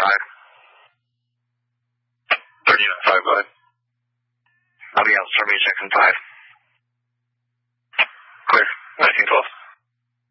5. 39.5, go ahead. I'll be out, start me checking 5.